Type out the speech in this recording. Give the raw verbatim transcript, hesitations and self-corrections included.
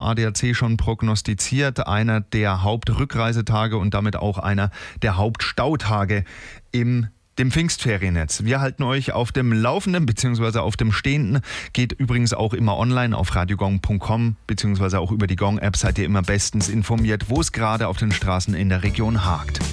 A D A C schon prognostiziert, einer der Hauptrückreisetage und damit auch einer der Hauptstautage im dem Pfingstferiennetz. Wir halten euch auf dem Laufenden bzw. auf dem Stehenden. Geht übrigens auch immer online auf radiogong punkt com bzw. auch über die Gong-App seid ihr immer bestens informiert, wo es gerade auf den Straßen in der Region hakt.